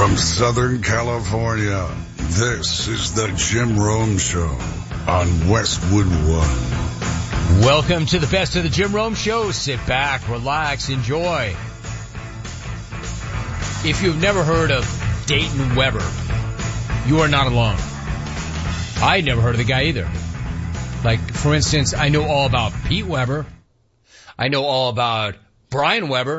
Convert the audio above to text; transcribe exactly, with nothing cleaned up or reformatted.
From Southern California, this is the Jim Rome Show on Westwood One. Welcome to the best of the Jim Rome Show. Sit back, relax, enjoy. If you've never heard of Dayton Weber, you are not alone. I never heard of the guy either. Like, for instance, I know all about Pete Weber. I know all about Brian Weber.